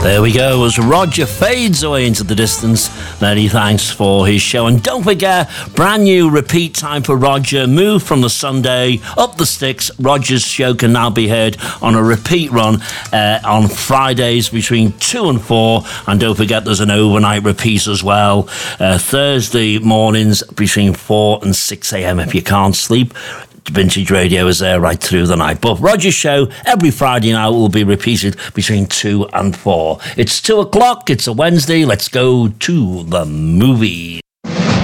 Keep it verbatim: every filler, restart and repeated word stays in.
There we go, as Roger fades away into the distance. Many thanks for his show. And don't forget, brand new repeat time for Roger. Move from the Sunday up the sticks. Roger's show can now be heard on a repeat run uh, on Fridays between two and four. And don't forget, there's an overnight repeat as well. Uh, Thursday mornings between four and six a.m. if you can't sleep. Vintage Radio is there right through the night. But Roger's show every Friday now will be repeated between two and four. It's two o'clock. It's a Wednesday. Let's go to the movies.